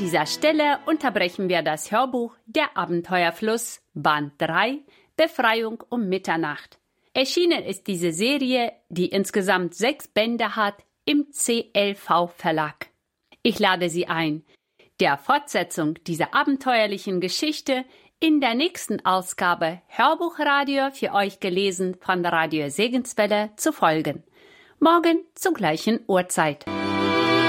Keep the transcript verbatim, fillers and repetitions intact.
dieser Stelle unterbrechen wir das Hörbuch Der Abenteuerfluss, Band drei, Befreiung um Mitternacht. Erschienen ist diese Serie, die insgesamt sechs Bände hat, im C L V-Verlag. Ich lade Sie ein, der Fortsetzung dieser abenteuerlichen Geschichte in der nächsten Ausgabe Hörbuchradio für euch gelesen von Radio Segenswelle zu folgen. Morgen zur gleichen Uhrzeit.